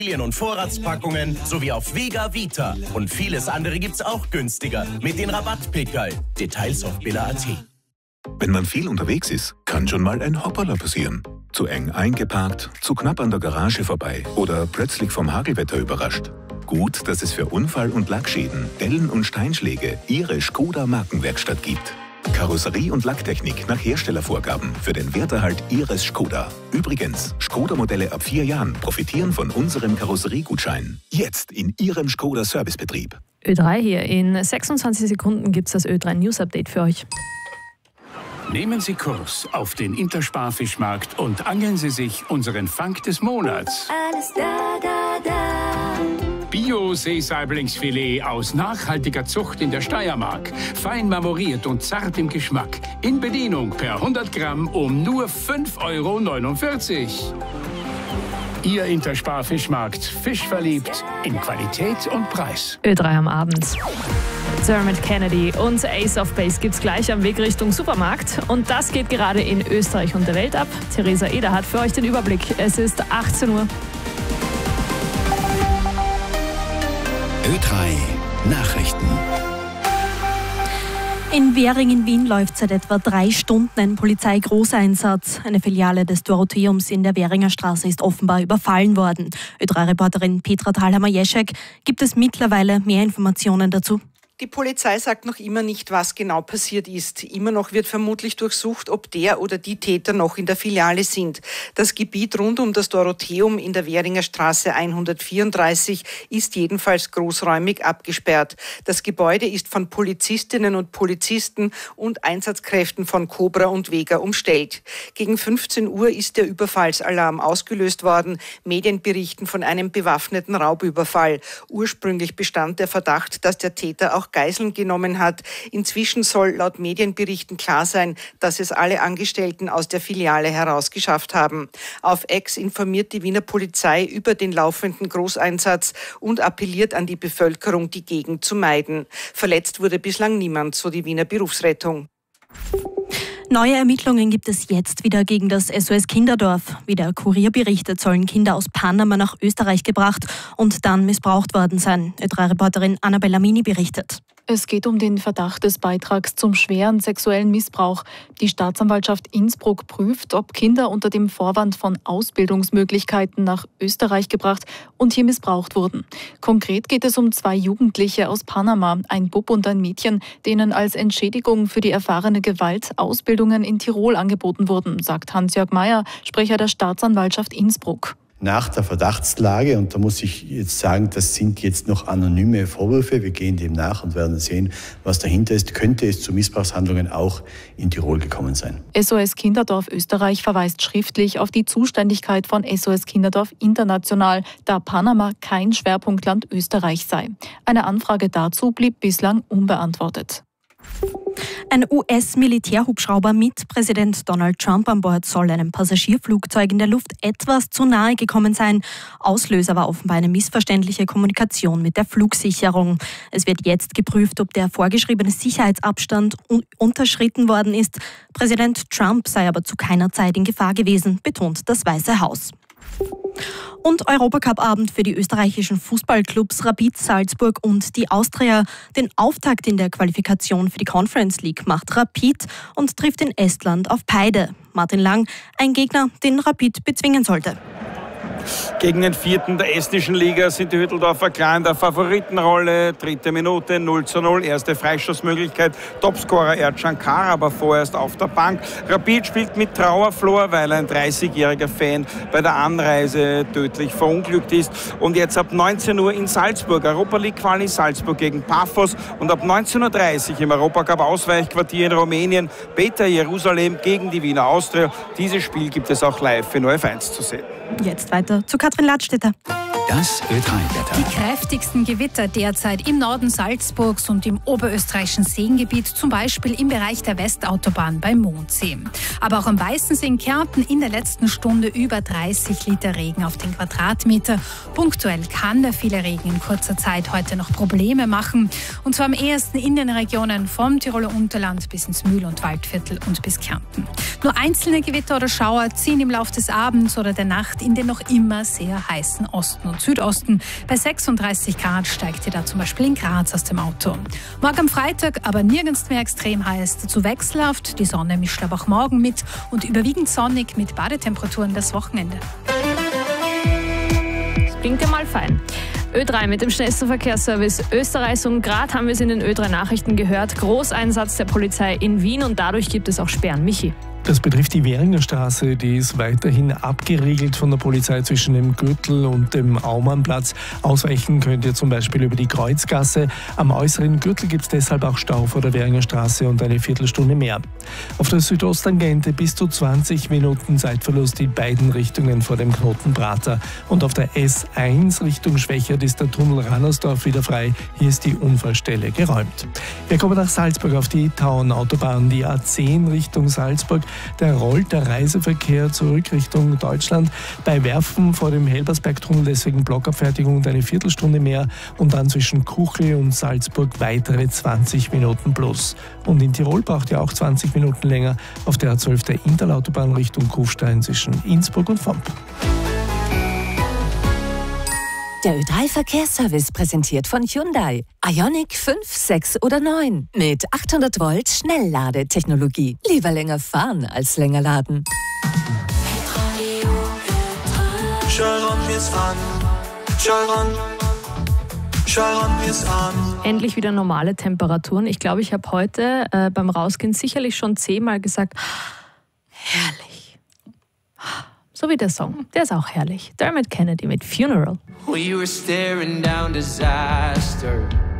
und Vorratspackungen sowie auf Vega Vita. Und vieles andere gibt's auch günstiger mit den Rabattpickerl. Details auf billa.at. Wenn man viel unterwegs ist, kann schon mal ein Hoppala passieren. Zu eng eingeparkt, zu knapp an der Garage vorbei oder plötzlich vom Hagelwetter überrascht. Gut, dass es für Unfall- und Lackschäden, Dellen und Steinschläge Ihre Skoda Markenwerkstatt gibt. Karosserie- und Lacktechnik nach Herstellervorgaben für den Werterhalt Ihres Skoda. Übrigens, Skoda-Modelle ab 4 Jahren profitieren von unserem Karosseriegutschein. Jetzt in Ihrem Skoda-Servicebetrieb. Ö3 hier. In 26 Sekunden gibt es das Ö3 News Update für euch. Nehmen Sie Kurs auf den Intersparfischmarkt und angeln Sie sich unseren Fang des Monats. Alles da. Bio-Seesaiblingsfilet aus nachhaltiger Zucht in der Steiermark. Fein marmoriert und zart im Geschmack. In Bedienung per 100 Gramm um nur 5,49 €. Ihr Intersparfischmarkt. Fischverliebt in Qualität und Preis. Ö3 am Abend. Dermot Kennedy und Ace of Base gibt's gleich am Weg Richtung Supermarkt. Und das geht gerade in Österreich und der Welt ab. Theresa Eder hat für euch den Überblick. Es ist 18 Uhr. Ö3 Nachrichten. In Währing in Wien läuft seit etwa 3 Stunden ein Polizeigroßeinsatz. Eine Filiale des Dorotheums in der Währinger Straße ist offenbar überfallen worden. Ö3-Reporterin Petra Thalhammer-Jeschek gibt es mittlerweile mehr Informationen dazu. Die Polizei sagt noch immer nicht, was genau passiert ist. Immer noch wird vermutlich durchsucht, ob der oder die Täter noch in der Filiale sind. Das Gebiet rund um das Dorotheum in der Währinger Straße 134 ist jedenfalls großräumig abgesperrt. Das Gebäude ist von Polizistinnen und Polizisten und Einsatzkräften von Cobra und Vega umstellt. Gegen 15 Uhr ist der Überfallsalarm ausgelöst worden. Medien berichten von einem bewaffneten Raubüberfall. Ursprünglich bestand der Verdacht, dass der Täter auch Geiseln genommen hat. Inzwischen soll laut Medienberichten klar sein, dass es alle Angestellten aus der Filiale herausgeschafft haben. Auf X informiert die Wiener Polizei über den laufenden Großeinsatz und appelliert an die Bevölkerung, die Gegend zu meiden. Verletzt wurde bislang niemand, so die Wiener Berufsrettung. Neue Ermittlungen gibt es jetzt wieder gegen das SOS Kinderdorf. Wie der Kurier berichtet, sollen Kinder aus Panama nach Österreich gebracht und dann missbraucht worden sein. Ö3-Reporterin Annabella Mini berichtet. Es geht um den Verdacht des Beitrags zum schweren sexuellen Missbrauch. Die Staatsanwaltschaft Innsbruck prüft, ob Kinder unter dem Vorwand von Ausbildungsmöglichkeiten nach Österreich gebracht und hier missbraucht wurden. Konkret geht es um 2 Jugendliche aus Panama, ein Bub und ein Mädchen, denen als Entschädigung für die erfahrene Gewalt Ausbildungen in Tirol angeboten wurden, sagt Hans-Jörg Meyer, Sprecher der Staatsanwaltschaft Innsbruck. Nach der Verdachtslage, und da muss ich jetzt sagen, das sind jetzt noch anonyme Vorwürfe, wir gehen dem nach und werden sehen, was dahinter ist, könnte es zu Missbrauchshandlungen auch in Tirol gekommen sein. SOS Kinderdorf Österreich verweist schriftlich auf die Zuständigkeit von SOS Kinderdorf International, da Panama kein Schwerpunktland Österreich sei. Eine Anfrage dazu blieb bislang unbeantwortet. Ein US-Militärhubschrauber mit Präsident Donald Trump an Bord soll einem Passagierflugzeug in der Luft etwas zu nahe gekommen sein. Auslöser war offenbar eine missverständliche Kommunikation mit der Flugsicherung. Es wird jetzt geprüft, ob der vorgeschriebene Sicherheitsabstand unterschritten worden ist. Präsident Trump sei aber zu keiner Zeit in Gefahr gewesen, betont das Weiße Haus. Und Europacup-Abend für die österreichischen Fußballclubs Rapid Salzburg und die Austria. Den Auftakt in der Qualifikation für die Conference League macht Rapid und trifft in Estland auf Paide. Martin Lang, ein Gegner, den Rapid bezwingen sollte. Gegen den 4. der estnischen Liga sind die Hütteldorfer klar in der Favoritenrolle. 3. Minute 0:0, erste Freischussmöglichkeit. Topscorer Ercan Kara, aber vorerst auf der Bank. Rapid spielt mit Trauerflor, weil ein 30-jähriger Fan bei der Anreise tödlich verunglückt ist. Und jetzt ab 19 Uhr in Salzburg, Europa League Quali Salzburg gegen Paphos. Und ab 19:30 Uhr im Europacup Ausweichquartier in Rumänien, Beta Jerusalem gegen die Wiener Austria. Dieses Spiel gibt es auch live in ORF1 zu sehen. Jetzt weiter zu Katrin Ladstätter. Das Ö3-Wetter. Die kräftigsten Gewitter derzeit im Norden Salzburgs und im oberösterreichischen Seengebiet, zum Beispiel im Bereich der Westautobahn beim Mondsee. Aber auch am Weißensee in Kärnten in der letzten Stunde über 30 Liter Regen auf den Quadratmeter. Punktuell kann der viele Regen in kurzer Zeit heute noch Probleme machen. Und zwar am ehesten in den Regionen vom Tiroler Unterland bis ins Mühl- und Waldviertel und bis Kärnten. Nur einzelne Gewitter oder Schauer ziehen im Laufe des Abends oder der Nacht in den noch immer sehr heißen Osten und Nord-Südosten. Bei 36 Grad steigt ihr da zum Beispiel in Graz aus dem Auto. Morgen am Freitag aber nirgends mehr extrem heiß, dazu wechselhaft. Die Sonne mischt aber auch morgen mit und überwiegend sonnig mit Badetemperaturen das Wochenende. Das klingt ja mal fein. Ö3 mit dem schnellsten Verkehrsservice Österreichs, und gerade haben wir es in den Ö3-Nachrichten gehört. Großeinsatz der Polizei in Wien und dadurch gibt es auch Sperren. Michi. Das betrifft die Währinger Straße, die ist weiterhin abgeriegelt von der Polizei zwischen dem Gürtel und dem Aumannplatz. Ausweichen könnt ihr zum Beispiel über die Kreuzgasse. Am äußeren Gürtel gibt es deshalb auch Stau vor der Währinger Straße und eine Viertelstunde mehr. Auf der Südosttangente bis zu 20 Minuten Zeitverlust in beiden Richtungen vor dem Knoten Prater. Und auf der S1 Richtung Schwächert ist der Tunnel Rannersdorf wieder frei. Hier ist die Unfallstelle geräumt. Wir kommen nach Salzburg auf die Tauern-Autobahn, die A10 Richtung Salzburg. Da rollt der Reiseverkehr zurück Richtung Deutschland. Bei Werfen vor dem Helbersbergtunnel deswegen Blockabfertigung und eine Viertelstunde mehr und dann zwischen Kuchel und Salzburg weitere 20 Minuten plus. Und in Tirol braucht ihr auch 20 Minuten länger auf der A12 der Interlautobahn Richtung Kufstein zwischen Innsbruck und Vomp. Der Ö3-Verkehrsservice präsentiert von Hyundai. Ioniq 5, 6 oder 9. Mit 800 Volt Schnellladetechnologie. Lieber länger fahren als länger laden. Endlich wieder normale Temperaturen. Ich glaube, ich habe heute beim Rausgehen sicherlich schon 10-mal gesagt, herrlich. So wie der Song, der ist auch herrlich. Dermot Kennedy mit Funeral. We were staring down disaster.